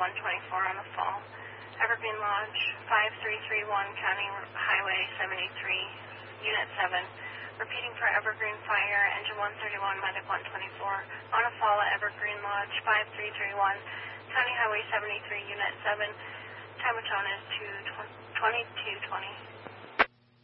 124 on the fall. Evergreen Lodge, 5331, County Highway 73, Unit 7. Repeating for Evergreen Fire, Engine 131, Medic 124. On a fall at Evergreen Lodge, 5331, County Highway 73, Unit 7. Time of tone is 22:20.